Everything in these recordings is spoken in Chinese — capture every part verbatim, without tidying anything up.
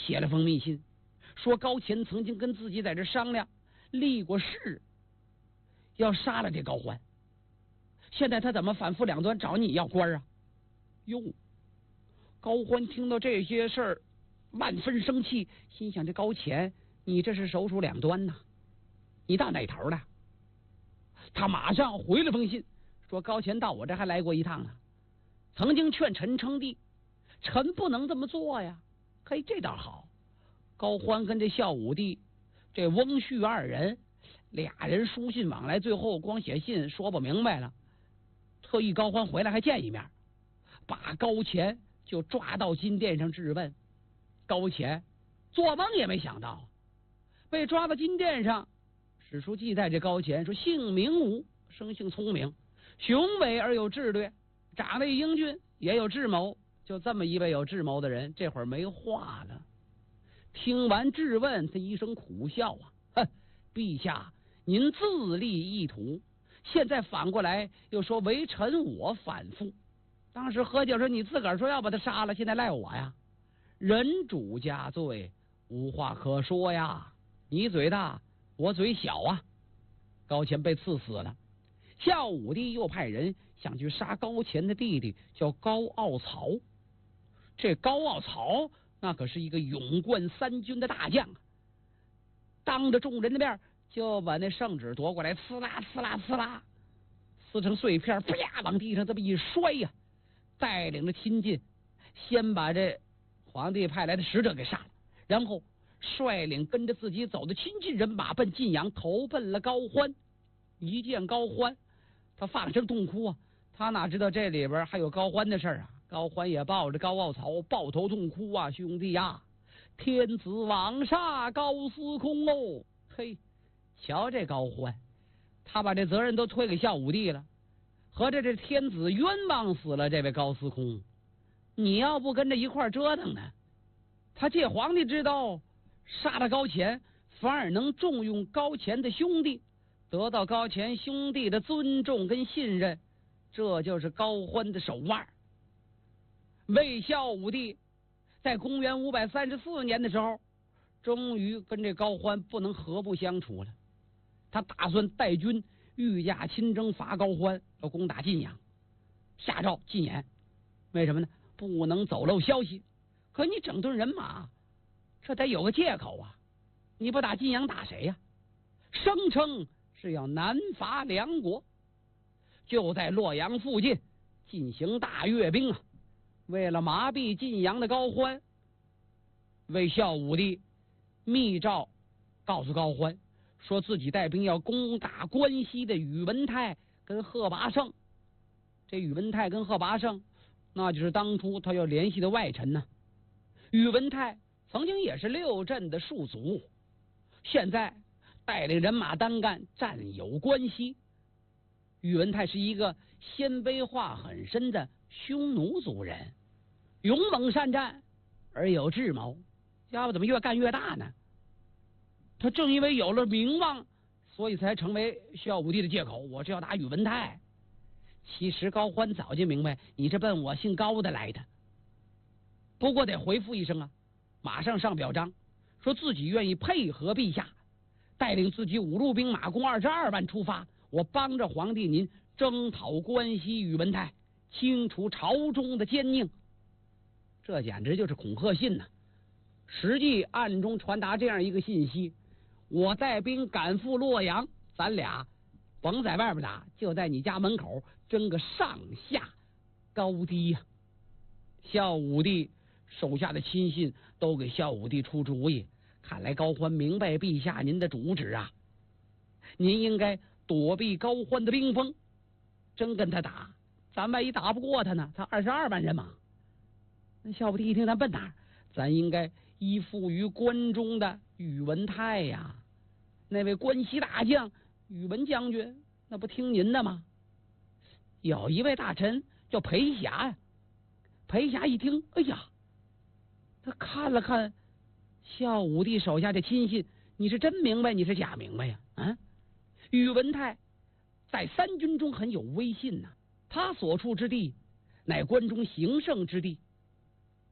写了封密信，说高乾曾经跟自己在这商量，立过誓，要杀了这高欢。现在他怎么反复两端找你要官啊？哟，高欢听到这些事儿，万分生气，心想：这高乾，你这是手鼠两端呐！你到哪头了？他马上回了封信，说高乾到我这还来过一趟呢，曾经劝臣称帝，臣不能这么做呀。嘿，这倒好，高欢跟这孝武帝、这翁婿二人，俩人书信往来，最后光写信说不明白了。特意高欢回来还见一面，把高乾就抓到金殿上质问。高乾做梦也没想到，被抓到金殿上。史书记载这高乾说，姓名武，生性聪明，雄伟而有智略，长得英俊，也有智谋。就这么一位有智谋的人，这会儿没话了。听完质问，他一声苦笑啊，哼，陛下您自立意图，现在反过来又说为臣我反复。当时喝酒说你自个儿说要把他杀了，现在赖我呀，人主加罪，无话可说呀。你嘴大，我嘴小啊。高乾被赐死了。孝武帝又派人想去杀高乾的弟弟，叫高傲曹。这高傲曹那可是一个勇冠三军的大将，当着众人的面就把那圣旨夺过来，呲啦呲啦呲啦撕成碎片，啪往地上这么一摔呀、啊，带领着亲近，先把这皇帝派来的使者给杀了，然后率领跟着自己走的亲近人马奔晋阳，投奔了高欢。一见高欢，他放声痛哭啊！他哪知道这里边还有高欢的事儿啊！高欢也抱着高傲曹抱头痛哭啊！兄弟呀、啊，天子枉杀高司空哦！嘿，瞧这高欢，他把这责任都推给孝武帝了，合着这天子冤枉死了这位高司空。你要不跟着一块折腾呢，他借皇帝之道杀了高乾，反而能重用高乾的兄弟，得到高乾兄弟的尊重跟信任，这就是高欢的手腕。魏孝武帝在公元五百三十四年的时候，终于跟这高欢不能和睦相处了。他打算带军御驾亲征伐高欢，要攻打晋阳，下诏禁言。为什么呢？不能走漏消息。可你整顿人马，这得有个借口啊！你不打晋阳打谁呀、啊？声称是要南伐梁国，就在洛阳附近进行大阅兵啊！为了麻痹晋阳的高欢，魏孝武帝密诏告诉高欢，说自己带兵要攻打关西的宇文泰跟贺拔胜。这宇文泰跟贺拔胜，那就是当初他要联系的外臣呢。宇文泰曾经也是六镇的戍卒，现在带领人马单干，占有关西。宇文泰是一个鲜卑化很深的匈奴族人，勇猛善战而有智谋，要不怎么越干越大呢？他正因为有了名望，所以才成为孝武帝的借口，我是要打宇文泰。其实高欢早就明白，你这奔我姓高的来的，不过得回复一声啊，马上上表彰，说自己愿意配合陛下，带领自己五路兵马共二十二万出发，我帮着皇帝您征讨关西宇文泰，清除朝中的奸佞。这简直就是恐吓信呐、啊！实际暗中传达这样一个信息：我带兵赶赴洛阳，咱俩甭在外边打，就在你家门口争个上下高低呀、啊！孝武帝手下的亲信都给孝武帝出主意，看来高欢明白陛下您的主旨啊，您应该躲避高欢的兵锋，真跟他打，咱万一打不过他呢？他二十二万人马。那孝武帝一听，咱奔哪儿？咱应该依附于关中的宇文泰呀，那位关西大将宇文将军，那不听您的吗？有一位大臣叫裴霞呀，裴霞一听，哎呀，他看了看孝武帝手下的亲信，你是真明白，你是假明白呀？啊，宇文泰在三军中很有威信呐、啊，他所处之地乃关中行胜之地。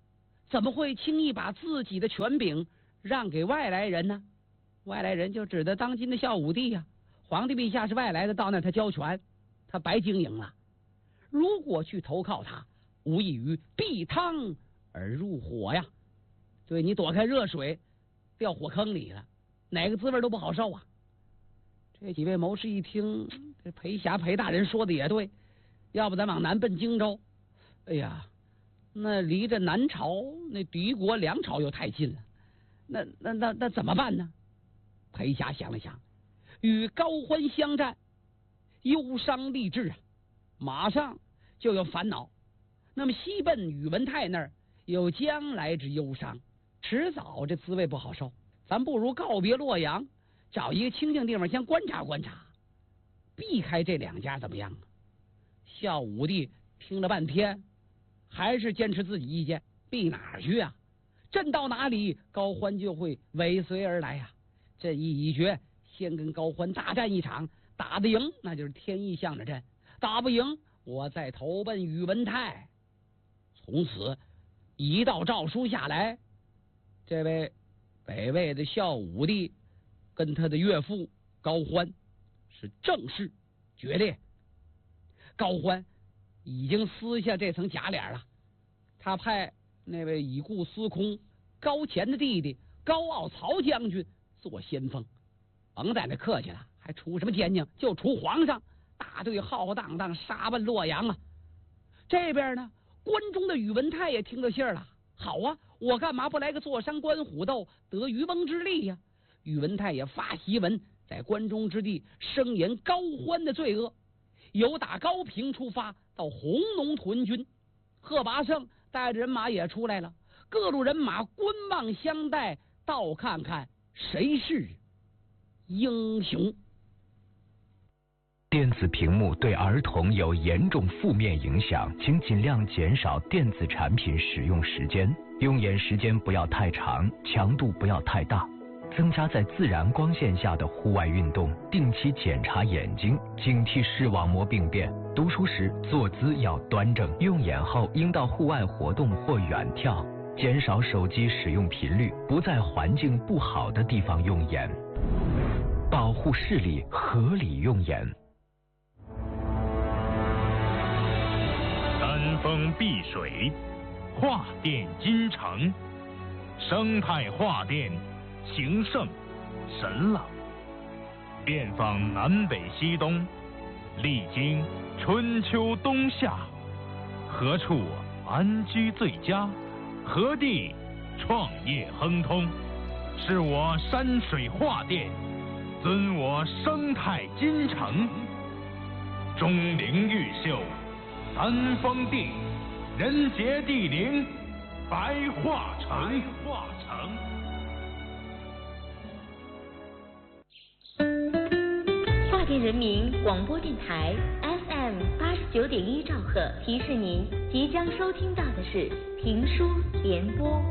怎么会轻易把自己的权柄让给外来人呢？外来人就指的当今的孝武帝呀、啊，皇帝陛下是外来的，到那他交权，他白经营了。如果去投靠他，无异于避汤而入火呀。对，你躲开热水，掉火坑里了，哪个滋味都不好受啊。这几位谋士一听，这裴霞裴大人说的也对，要不咱往南奔荆州。哎呀，那离着南朝那敌国梁朝又太近了，那那那那怎么办呢？裴霞想了想，与高欢相战，忧伤立志啊，马上就有烦恼。那么西奔宇文泰那儿有将来之忧伤，迟早这滋味不好受。咱不如告别洛阳，找一个清静地方先观察观察，避开这两家怎么样啊？孝武帝听了半天，还是坚持自己意见，避哪儿去啊？朕到哪里，高欢就会尾随而来呀、啊。朕意已决，先跟高欢大战一场，打得赢那就是天意向着朕，打不赢我再投奔宇文泰。从此一道诏书下来，这位北魏的孝武帝跟他的岳父高欢是正式决裂。高欢已经撕下这层假脸了，他派那位已故司空高乾的弟弟高傲曹将军做先锋，甭在那客气了，还出什么奸佞，就除皇上，大队浩浩荡荡杀奔洛阳啊。这边呢，关中的宇文泰也听了信儿了，好啊，我干嘛不来个坐山观虎斗，得渔翁之利呀、啊？宇文泰也发檄文，在关中之地声言高欢的罪恶，由打高平出发到弘农屯军。贺拔胜带着人马也出来了，各路人马观望相待，倒看看谁是英雄。 电子屏幕对儿童有严重负面影响，请尽量减少电子产品使用时间，用眼时间不要太长，强度不要太大，增加在自然光线下的户外运动，定期检查眼睛，警惕视网膜病变。读书时坐姿要端正，用眼后应到户外活动或远眺，减少手机使用频率，不在环境不好的地方用眼，保护视力，合理用眼。 山峰碧水，画殿金城，生态画殿，情圣神朗，遍访南北西东，历经春秋冬夏，何处安居最佳？何地创业亨通？是我山水画殿，尊我生态金城。钟灵毓秀，三峰地，人杰地灵，白化城。化城。 华电人民广播电台 F M 八十九点一兆赫，提示您即将收听到的是评书联播。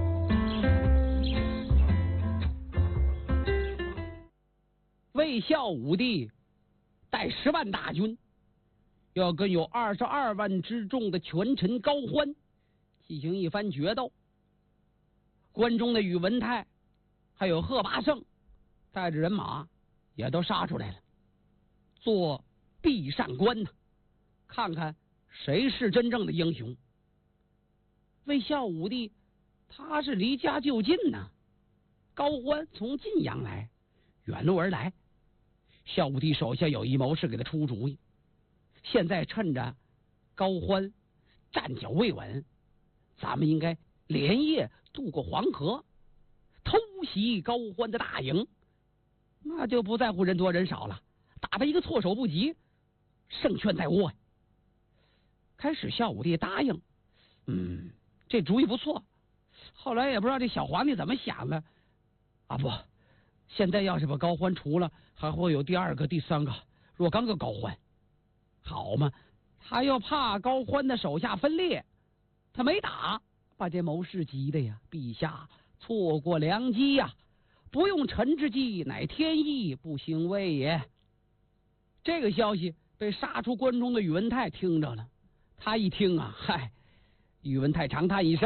魏孝武帝带十万大军，要跟有二十二万之众的权臣高欢进行一番决斗。关中的宇文泰还有贺拔胜带着人马也都杀出来了，做壁上观呢，看看谁是真正的英雄。魏孝武帝他是离家就近呢，高欢从晋阳来，远路而来。孝武帝手下有一谋士给他出主意，现在趁着高欢站脚未稳，咱们应该连夜渡过黄河，偷袭高欢的大营，那就不在乎人多人少了，打他一个措手不及，胜券在握。开始孝武帝答应，嗯，这主意不错。后来也不知道这小皇帝怎么想的啊，不，现在要是把高欢除了，还会有第二个、第三个、若干个高欢，好嘛？他又怕高欢的手下分裂，他没打，把这谋士急的呀！陛下错过良机呀！不用臣之计，乃天意，不兴魏也。这个消息被杀出关中的宇文泰听着了，他一听啊，嗨，宇文泰长叹一声啊，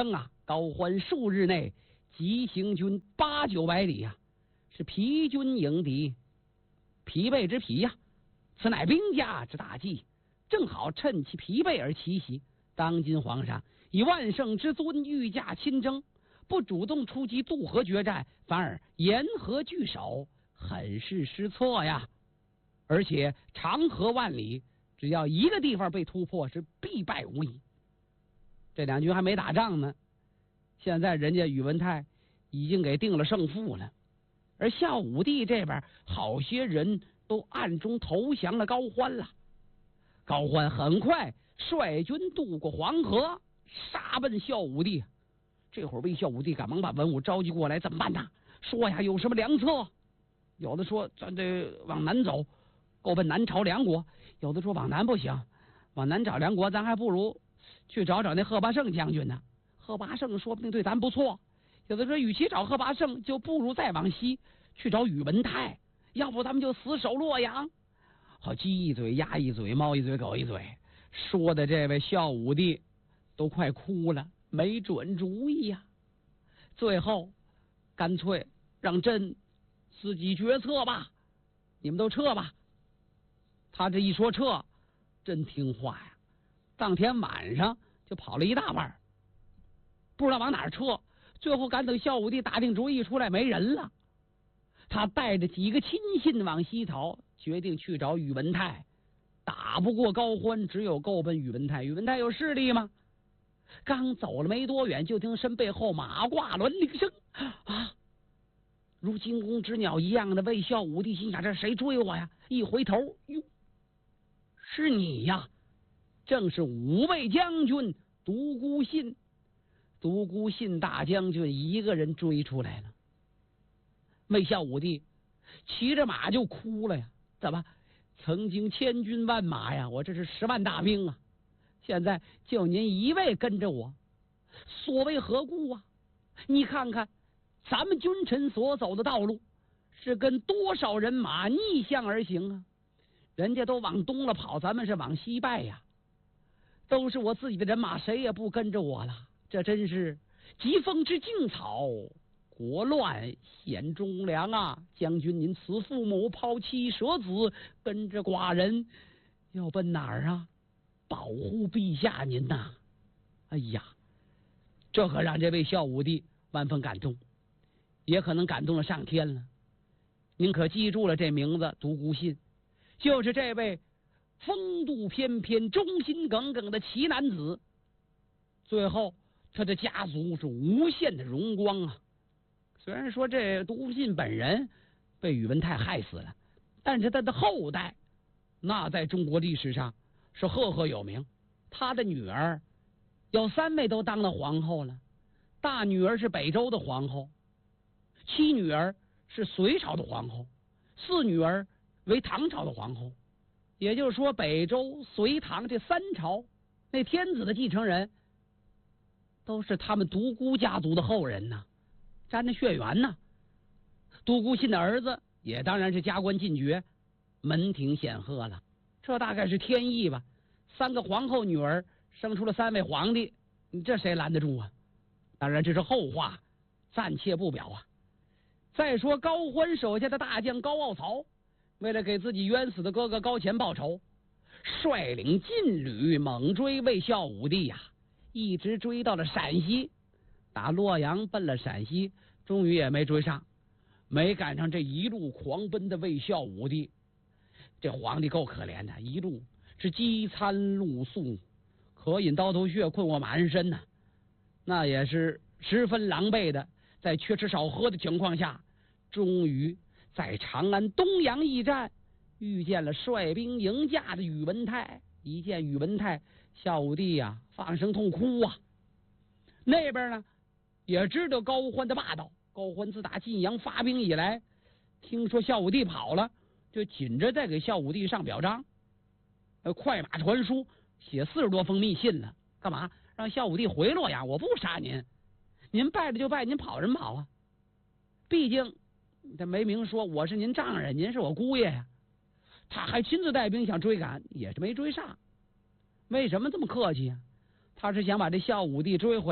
高欢数日内急行军八九百里呀、啊，是疲军迎敌，疲惫之疲呀、啊，此乃兵家之大忌，正好趁其疲惫而奇袭。当今皇上以万圣之尊御驾亲征，不主动出击渡河决战，反而沿河据守，很是失措呀。而且长河万里，只要一个地方被突破，是必败无疑。这两军还没打仗呢，现在人家宇文泰已经给定了胜负了，而孝武帝这边好些人都暗中投降了高欢了。高欢很快率军渡过黄河，杀奔孝武帝。这会儿魏孝武帝赶忙把文武召集过来，怎么办呢？说呀，有什么良策？有的说咱得往南走，够奔南朝梁国；有的说往南不行，往南找梁国，咱还不如去找找那贺拔胜将军呢。贺拔胜说不定对咱不错。有的说，与其找贺拔胜，就不如再往西去找宇文泰，要不咱们就死守洛阳。好，鸡一嘴鸭一嘴，猫一嘴狗一嘴，说的这位孝武帝都快哭了，没准主意呀、啊。最后干脆让朕自己决策吧，你们都撤吧。他这一说撤，真听话呀，当天晚上就跑了一大半，不知道往哪儿撤。最后赶等孝武帝打定主意出来，没人了，他带着几个亲信往西逃，决定去找宇文泰。打不过高欢，只有够奔宇文泰。宇文泰有势力吗？刚走了没多远，就听身背后马挂銮铃声啊，如惊弓之鸟一样的魏孝武帝心想：这谁追我呀？一回头，哟，是你呀！正是五位将军独孤信。独孤信大将军一个人追出来了。魏孝武帝骑着马就哭了呀！怎么？曾经千军万马呀，我这是十万大兵啊，现在就您一位跟着我，所为何故啊？你看看咱们君臣所走的道路，是跟多少人马逆向而行啊？人家都往东了跑，咱们是往西败呀。都是我自己的人马，谁也不跟着我了。这真是疾风知劲草，国乱显忠良啊！将军您辞父母，抛妻舍子，跟着寡人要奔哪儿啊？保护陛下您呐！哎呀，这可让这位孝武帝万分感动，也可能感动了上天了。您可记住了这名字，独孤信，就是这位风度翩翩、忠心耿耿的奇男子。最后他的家族是无限的荣光啊！虽然说这独孤信本人被宇文泰害死了，但是他的后代那在中国历史上是赫赫有名。他的女儿有三位都当了皇后了，大女儿是北周的皇后，七女儿是隋朝的皇后，四女儿为唐朝的皇后。也就是说，北周、隋唐这三朝那天子的继承人都是他们独孤家族的后人呐，沾着血缘呐。独孤信的儿子也当然是加官进爵，门庭显赫了。这大概是天意吧。三个皇后女儿生出了三位皇帝，这谁拦得住啊？当然这是后话，暂且不表啊。再说高欢手下的大将高傲曹，为了给自己冤死的哥哥高乾报仇，率领劲旅猛追魏孝武帝呀、啊，一直追到了陕西，打洛阳奔了陕西，终于也没追上，没赶上这一路狂奔的魏孝武帝。这皇帝够可怜的，一路是饥餐露宿，渴饮刀头血，困卧马鞍身呐、啊，那也是十分狼狈的。在缺吃少喝的情况下，终于在长安东阳驿站遇见了率兵迎驾的宇文泰。一见宇文泰，孝武帝呀、啊、放声痛哭啊。那边呢也知道高欢的霸道，高欢自打晋阳发兵以来，听说孝武帝跑了，就紧着在给孝武帝上表彰，呃，快马传书，写四十多封密信了。干嘛？让孝武帝回洛阳，我不杀您，您败了就败，您跑什么跑啊？毕竟他没明说我是您丈人，您是我姑爷呀。他还亲自带兵想追赶，也是没追上。为什么这么客气啊？他是想把这孝武帝追回来，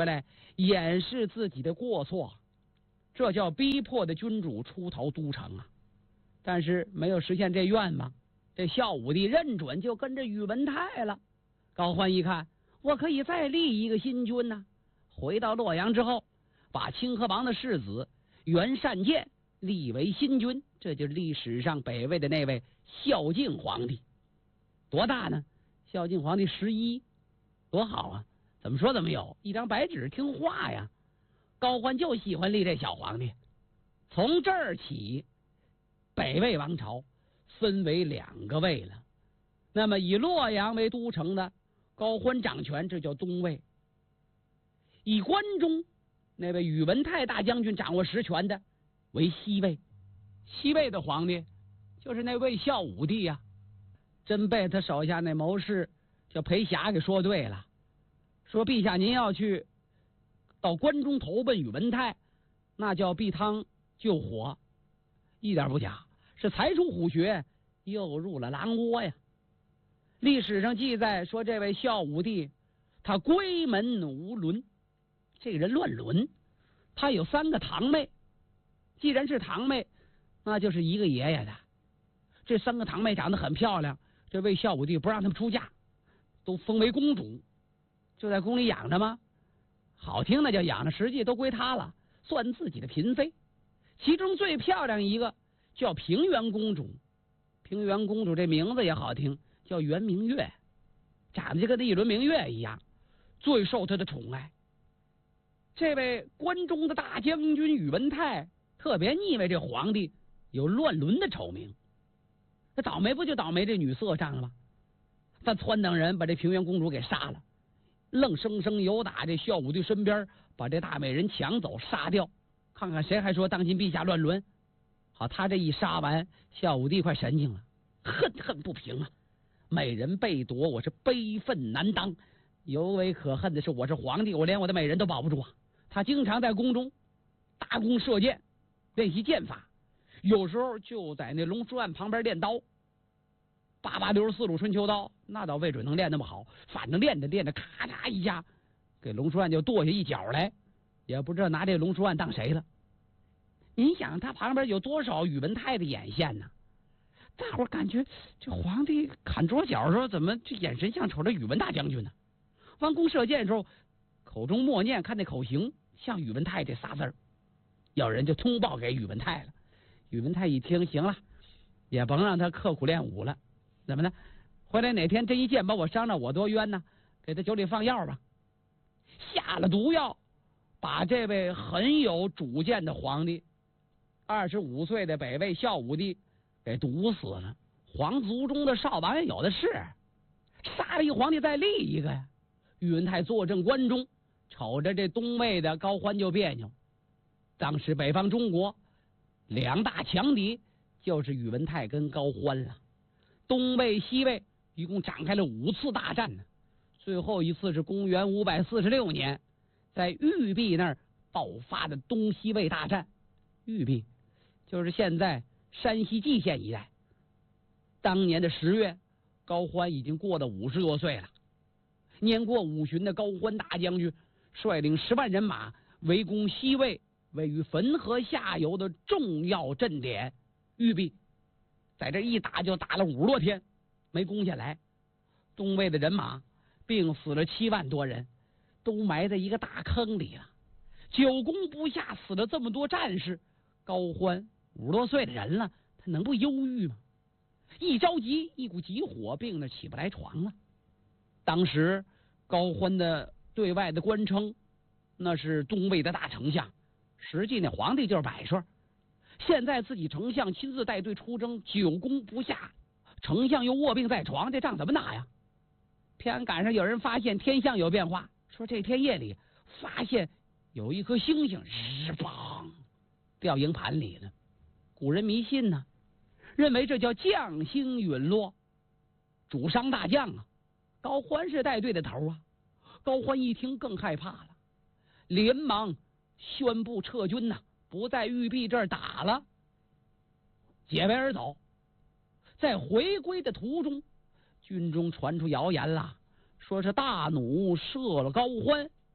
掩饰自己的过错，这叫逼迫的君主出逃都城啊。但是没有实现这愿望，这孝武帝认准就跟着宇文泰了。高欢一看，我可以再立一个新君呐、啊。回到洛阳之后，把清河王的世子袁善见立为新君，这就是历史上北魏的那位孝敬皇帝。多大呢？孝敬皇帝十一，多好啊！怎么说怎么有，一张白纸听话呀。高欢就喜欢立这小皇帝。从这儿起，北魏王朝分为两个魏了。那么以洛阳为都城的高欢掌权，这叫东魏；以关中那位宇文泰大将军掌握实权的为西魏。西魏的皇帝就是那位孝武帝呀、啊，真被他手下那谋士叫裴霞给说对了，说陛下您要去到关中投奔宇文泰，那叫避汤救火，一点不假，是才出虎穴又入了狼窝呀。历史上记载说，这位孝武帝他闺门无伦，这个人乱伦，他有三个堂妹，既然是堂妹，那就是一个爷爷的。这三个堂妹长得很漂亮，这位孝武帝不让他们出嫁，都封为公主，就在宫里养着吗？好听的叫养着，实际都归他了，算自己的嫔妃。其中最漂亮一个叫平原公主，平原公主这名字也好听，叫圆明月，长得就跟那一轮明月一样，最受他的宠爱。这位关中的大将军宇文泰特别腻歪这皇帝有乱伦的丑名，那倒霉不就倒霉这女色上了吗？他撺等人把这平原公主给杀了，愣生生游打这孝武帝身边，把这大美人抢走杀掉，看看谁还说当今陛下乱伦。好，他这一杀完，孝武帝快神经了，恨恨不平啊！美人被夺，我是悲愤难当。尤为可恨的是，我是皇帝，我连我的美人都保不住啊！他经常在宫中搭弓射箭，练习剑法，有时候就在那龙书案旁边练刀，八八六十四路春秋刀，那倒未准能练那么好，反正练着练着，咔嚓一下，给龙书案就跺下一脚来，也不知道拿这龙书案当谁了。您想他旁边有多少宇文泰的眼线呢？大伙儿感觉这皇帝砍桌角的时候，怎么这眼神像瞅着宇文大将军呢？弯弓射箭的时候，口中默念，看那口型像宇文泰这仨字儿。有人就通报给宇文泰了，宇文泰一听，行了，也甭让他刻苦练武了，怎么呢？回来哪天真一见把我伤着，我多冤呢，给他酒里放药吧。下了毒药，把这位很有主见的皇帝，二十五岁的北魏孝武帝给毒死了。皇族中的少王爷有的是，杀了一皇帝再立一个呀。宇文泰坐镇关中，瞅着这东魏的高欢就别扭。当时北方中国两大强敌就是宇文泰跟高欢了，东魏西魏一共展开了五次大战呢。最后一次是公元五百四十六年，在玉璧那儿爆发的东西魏大战。玉璧就是现在山西蓟县一带。当年的十月，高欢已经过了五十多岁了。年过五旬的高欢大将军率领十万人马围攻西魏位于汾河下游的重要阵点玉璧，在这一打就打了五十多天，没攻下来。东魏的人马病死了七万多人，都埋在一个大坑里了。久攻不下，死了这么多战士，高欢五十多岁的人了，他能不忧郁吗？一着急，一股急火，病得起不来床了。当时高欢的对外的官称那是东魏的大丞相，实际那皇帝就是摆设。现在自己丞相亲自带队出征，久攻不下，丞相又卧病在床，这仗怎么打呀？偏赶上有人发现天象有变化，说这天夜里发现有一颗星星日邦掉营盘里了。古人迷信呢、啊，认为这叫将星陨落，主伤大将啊。高欢是带队的头啊，高欢一听更害怕了，连忙宣布撤军呐、啊，不在玉璧这儿打了，解围而走。在回归的途中，军中传出谣言了，说是大弩射了高欢，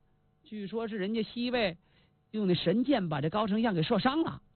据说是人家西魏用那神箭把这高丞相给射伤了。